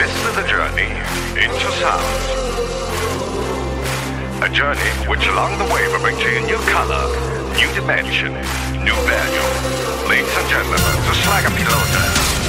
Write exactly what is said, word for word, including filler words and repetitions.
This is a journey into sound. A journey which along the way will bring to you new color, new dimension, new value. Ladies and gentlemen, the Slager Pilota.